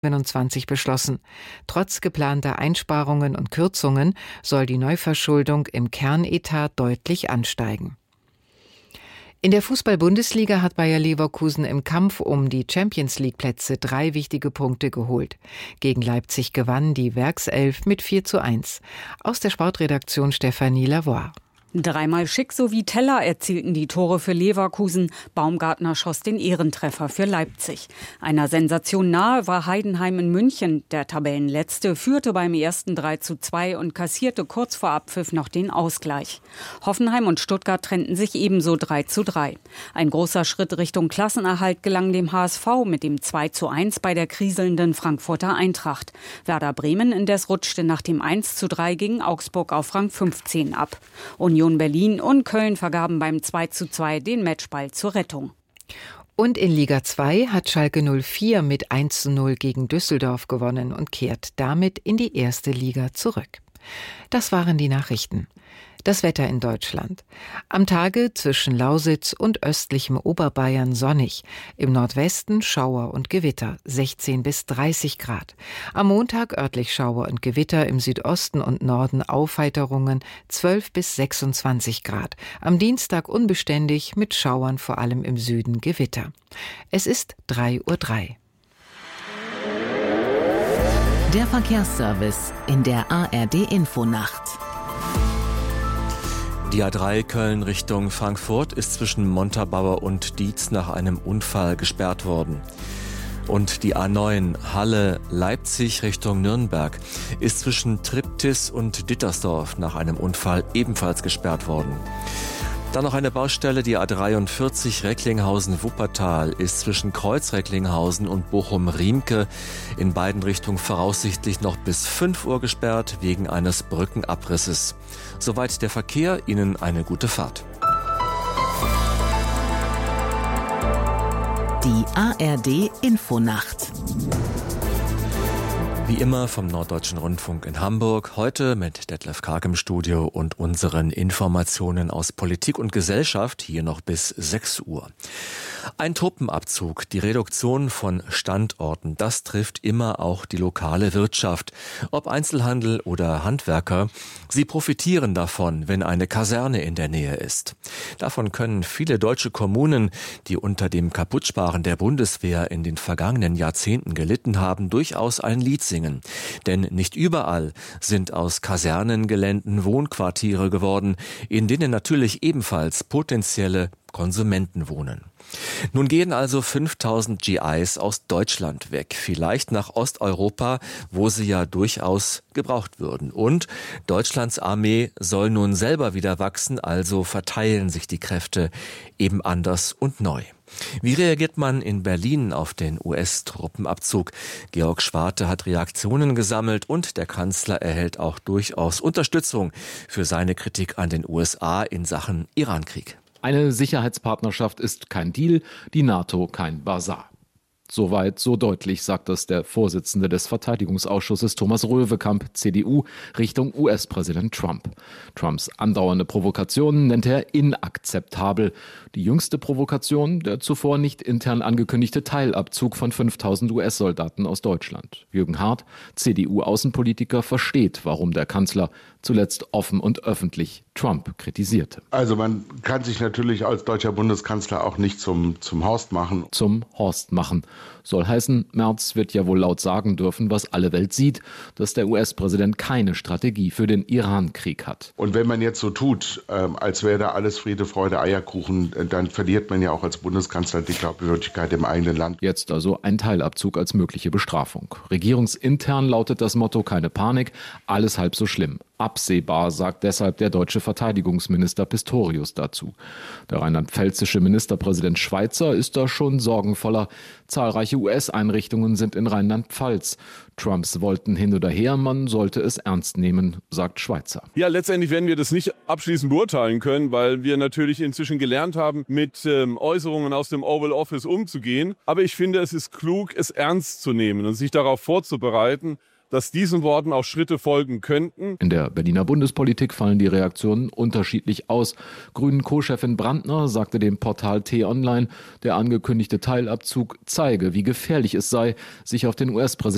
2027 beschlossen. Trotz geplanter Einsparungen und Kürzungen soll die Neuverschuldung im Kernetat deutlich ansteigen. In der Fußball-Bundesliga hat Bayer Leverkusen im Kampf um die Champions-League-Plätze 3 wichtige Punkte geholt. Gegen Leipzig gewann die Werkself mit 4:1. Aus der Sportredaktion Stefanie Lavoie. Dreimal Schick sowie Teller erzielten die Tore für Leverkusen. Baumgartner schoss den Ehrentreffer für Leipzig. Einer Sensation nahe war Heidenheim in München. Der Tabellenletzte führte beim ersten 3:2 und kassierte kurz vor Abpfiff noch den Ausgleich. Hoffenheim und Stuttgart trennten sich ebenso 3:3. Ein großer Schritt Richtung Klassenerhalt gelang dem HSV mit dem 2:1 bei der kriselnden Frankfurter Eintracht. Werder Bremen indes rutschte nach dem 1:3 gegen Augsburg auf Rang 15 ab. Union Berlin und Köln vergaben beim 2:2 den Matchball zur Rettung. Und in Liga 2 hat Schalke 04 mit 1:0 gegen Düsseldorf gewonnen und kehrt damit in die erste Liga zurück. Das waren die Nachrichten. Das Wetter in Deutschland. Am Tage zwischen Lausitz und östlichem Oberbayern sonnig. Im Nordwesten Schauer und Gewitter, 16 bis 30 Grad. Am Montag örtlich Schauer und Gewitter, im Südosten und Norden Aufheiterungen, 12 bis 26 Grad. Am Dienstag unbeständig mit Schauern, vor allem im Süden Gewitter. Es ist 3:03 Uhr. Der Verkehrsservice in der ARD-Infonacht. Die A3 Köln Richtung Frankfurt ist zwischen Montabaur und Dietz nach einem Unfall gesperrt worden. Und die A9 Halle-Leipzig Richtung Nürnberg ist zwischen Triptis und Dittersdorf nach einem Unfall ebenfalls gesperrt worden. Dann noch eine Baustelle, die A43 Recklinghausen-Wuppertal ist zwischen Kreuz-Recklinghausen und Bochum-Riemke in beiden Richtungen voraussichtlich noch bis 5 Uhr gesperrt wegen eines Brückenabrisses. Soweit der Verkehr, Ihnen eine gute Fahrt. Die ARD-Infonacht. Wie immer vom Norddeutschen Rundfunk in Hamburg, heute mit Detlef Karg im Studio und unseren Informationen aus Politik und Gesellschaft, hier noch bis 6 Uhr. Ein Truppenabzug, die Reduktion von Standorten, das trifft immer auch die lokale Wirtschaft. Ob Einzelhandel oder Handwerker, sie profitieren davon, wenn eine Kaserne in der Nähe ist. Davon können viele deutsche Kommunen, die unter dem Kaputtsparen der Bundeswehr in den vergangenen Jahrzehnten gelitten haben, durchaus ein Lied singen. Denn nicht überall sind aus Kasernengeländen Wohnquartiere geworden, in denen natürlich ebenfalls potenzielle Konsumenten wohnen. Nun gehen also 5000 GIs aus Deutschland weg, vielleicht nach Osteuropa, wo sie ja durchaus gebraucht würden. Und Deutschlands Armee soll nun selber wieder wachsen, also verteilen sich die Kräfte eben anders und neu. Wie reagiert man in Berlin auf den US-Truppenabzug? Georg Schwarte hat Reaktionen gesammelt und der Kanzler erhält auch durchaus Unterstützung für seine Kritik an den USA in Sachen Irankrieg. Eine Sicherheitspartnerschaft ist kein Deal, die NATO kein Basar. Soweit, so deutlich, sagt das der Vorsitzende des Verteidigungsausschusses Thomas Röwekamp, CDU, Richtung US-Präsident Trump. Trumps andauernde Provokationen nennt er inakzeptabel. Die jüngste Provokation, der zuvor nicht intern angekündigte Teilabzug von 5000 US-Soldaten aus Deutschland. Jürgen Hart, CDU-Außenpolitiker, versteht, warum der Kanzler zuletzt offen und öffentlich Trump kritisierte. Also man kann sich natürlich als deutscher Bundeskanzler auch nicht zum Horst machen. Zum Horst machen. Soll heißen, Merz wird ja wohl laut sagen dürfen, was alle Welt sieht, dass der US-Präsident keine Strategie für den Iran-Krieg hat. Und wenn man jetzt so tut, als wäre da alles Friede, Freude, Eierkuchen, dann verliert man ja auch als Bundeskanzler die Glaubwürdigkeit im eigenen Land. Jetzt also ein Teilabzug als mögliche Bestrafung. Regierungsintern lautet das Motto: keine Panik, alles halb so schlimm. Absehbar, sagt deshalb der deutsche Verteidigungsminister Pistorius dazu. Der rheinland-pfälzische Ministerpräsident Schweizer ist da schon sorgenvoller. Zahlreiche US-Einrichtungen sind in Rheinland-Pfalz. Trumps wollten hin oder her, man sollte es ernst nehmen, sagt Schweizer. Ja, letztendlich werden wir das nicht abschließend beurteilen können, weil wir natürlich inzwischen gelernt haben, mit Äußerungen aus dem Oval Office umzugehen. Aber ich finde, es ist klug, es ernst zu nehmen und sich darauf vorzubereiten, dass diesen Worten auch Schritte folgen könnten. In der Berliner Bundespolitik fallen die Reaktionen unterschiedlich aus. Grünen-Co-Chefin Brandner sagte dem Portal T-Online, der angekündigte Teilabzug zeige, wie gefährlich es sei, sich auf den US-Präsidenten